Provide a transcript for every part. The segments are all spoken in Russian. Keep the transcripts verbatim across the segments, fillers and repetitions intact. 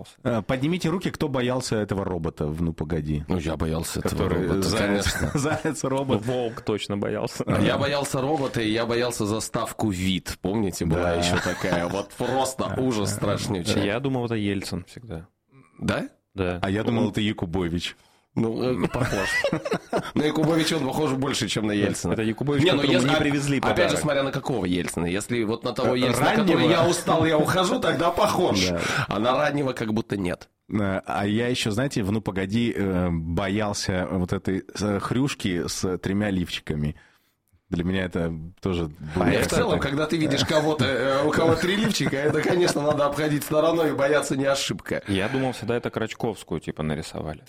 боялся. Поднимите руки, кто боялся этого робота в «Ну, погоди». Ну, я боялся этого Который робота, заяц, конечно. Заяц-робот. Волк точно боялся. Я боялся робота, и я боялся заставку «Вид». Помните, была Да. еще такая? Вот просто ужас страшнючий. Я думал, это Ельцин всегда. Да? Да. А я думал, это Якубович. Ну, э, похож. На Якубовича он похож больше, чем на Ельцина. Это Якубович, Не, ну, которому если- не привезли Опять подарок. же, смотря на какого Ельцина. Если вот на того Э, Ельцина, раннего? который я устал, я ухожу, тогда похож. Да. А на раннего как будто нет. А я еще, знаете, в «Ну, погоди» э, боялся вот этой э, хрюшки с тремя лифчиками. Для меня это тоже было... А в целом, когда ты видишь кого-то, э, у кого три лифчика, это, конечно, надо обходить стороной и бояться не ошибка. Я думал, всегда это Крачковскую, типа, нарисовали.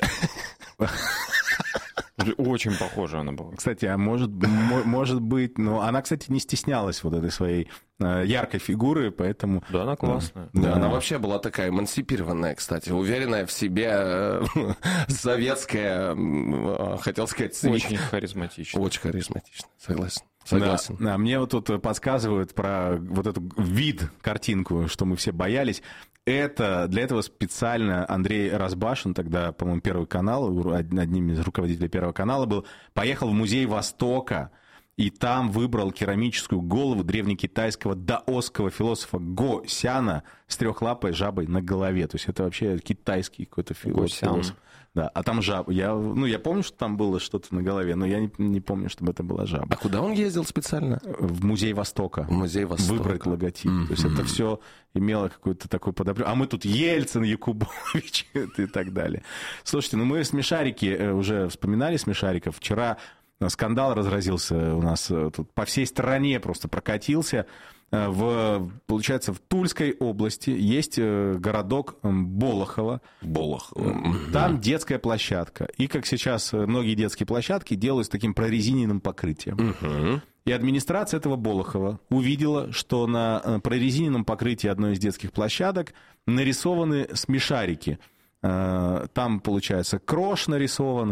Очень похоже она была. Кстати, а может, мо- может быть... Ну, она, кстати, не стеснялась вот этой своей э, яркой фигуры, поэтому... Да, она классная. Да, она вообще была такая эмансипированная, кстати, уверенная в себе, э, советская, э, хотел сказать, цвет. Очень харизматично. Очень харизматично, согласен. Согласен. Да, да, мне вот тут подсказывают про вот эту вид, картинку, что мы все боялись. Это, для этого специально Андрей Разбашин, тогда, по-моему, Первый канал, одним из руководителей Первого канала был, поехал в музей Востока, и там выбрал керамическую голову древнекитайского даосского философа Го Сяна с трехлапой жабой на голове. То есть это вообще китайский какой-то философ. Го Сян. Да, а там жаба. Я, ну, я помню, что там было что-то на голове, но я не, не помню, чтобы это была жаба. А куда он ездил специально? В музей Востока. В музей Востока. Выбрать логотип. Mm-hmm. То есть это все имело какой-то такой подоплёк. А мы тут Ельцин, Якубович и так далее. Слушайте, ну мы смешарики уже вспоминали смешариков. Вчера скандал разразился у нас тут по всей стране, просто прокатился. В, получается, в Тульской области есть городок Болохово. Болохово. Там детская площадка. И, как сейчас многие детские площадки делают с таким прорезиненным покрытием. Угу. И администрация этого Болохова увидела, что на прорезиненном покрытии одной из детских площадок нарисованы смешарики. Там, получается, Крош нарисован.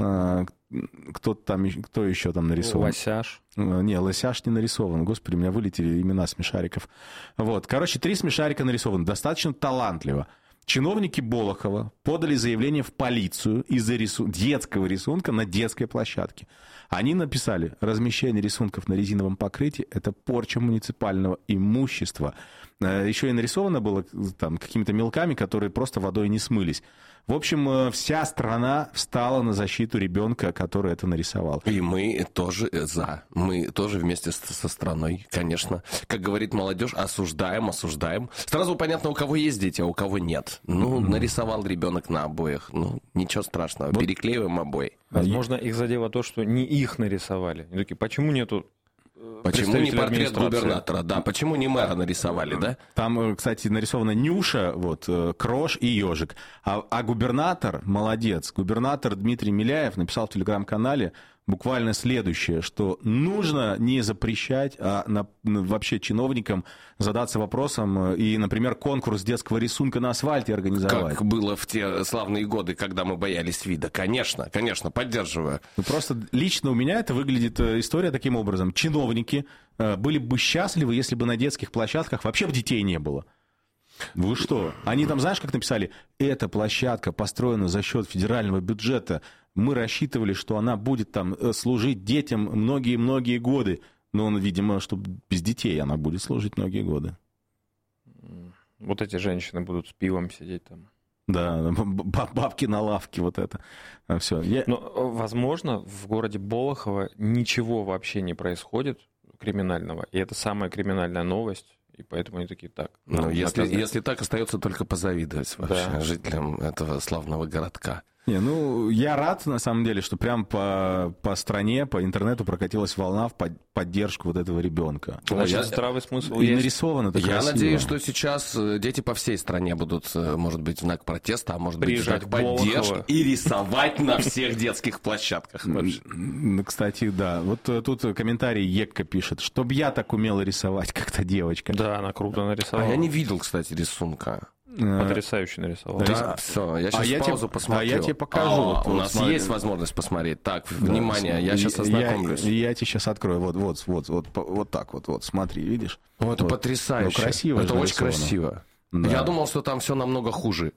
Кто там, кто еще там нарисован? Лосяш. Не, Лосяш не нарисован. Господи, у меня вылетели имена смешариков. Вот. Короче, три смешарика нарисованы. Достаточно талантливо. Чиновники Болохова подали заявление в полицию из-за рису... детского рисунка на детской площадке. Они написали: размещение рисунков на резиновом покрытии – это порча муниципального имущества. Еще и нарисовано было там какими-то мелками, которые просто водой не смылись. В общем, вся страна встала на защиту ребенка, который это нарисовал. И мы тоже за. Мы тоже вместе со страной, конечно. Как говорит молодежь, осуждаем, осуждаем. Сразу понятно, у кого есть дети, а у кого нет. Ну, mm-hmm. нарисовал ребенок на обоях. Ну, ничего страшного. Вот. Переклеиваем обои. Возможно, их задело то, что не их нарисовали. Они такие: почему нету... Почему не портрет губернатора? Да, почему не мэра нарисовали, да? Там, кстати, нарисована Нюша, вот, Крош и ежик. А, а губернатор, молодец, губернатор Дмитрий Миляев написал в телеграм-канале буквально следующее, что нужно не запрещать, а на, вообще чиновникам задаться вопросом и, например, конкурс детского рисунка на асфальте организовать. Как было в те славные годы, когда мы боялись вида. Конечно, конечно, поддерживаю. Ну, просто лично у меня это выглядит история таким образом. Чиновники были бы счастливы, если бы на детских площадках вообще бы детей не было. Вы что? Они там, знаешь, как написали? Эта площадка построена за счет федерального бюджета. Мы рассчитывали, что она будет там служить детям многие-многие годы. Но, он, видимо, что без детей она будет служить многие годы. Вот эти женщины будут с пивом сидеть там. Да, бабки на лавке, вот это. Все. Я... Но, возможно, в городе Болохово ничего вообще не происходит криминального. И это самая криминальная новость. И поэтому они такие: так. Ну, если, если так, остается только позавидовать вообще да. жителям этого славного городка. Не, ну, я рад, на самом деле, что прям по, по стране, по интернету прокатилась волна в под, поддержку вот этого ребенка. Значит, я, здравый смысл и есть. нарисовано это Я красиво. надеюсь, что сейчас дети по всей стране будут, может быть, в знак протеста, а может приезжать быть, в знак поддержки и рисовать на всех детских площадках. Кстати, да. Вот тут комментарий Екка пишет: чтоб я так умела рисовать, как-то девочка. Да, она круто нарисовала. А я не видел, кстати, рисунка. Потрясающе нарисовал. Да, все, я сейчас а паузу я посмотрю. А я тебе покажу. А, вот, у вот, нас смотри. есть возможность посмотреть. Так, да, внимание, я и, сейчас ознакомлюсь. Я, я тебе сейчас открою. Вот, вот, вот, вот, вот так вот, вот, смотри, видишь? О, это вот. потрясающе. Ну, красиво. Это очень красиво. Да. Я думал, что там все намного хуже.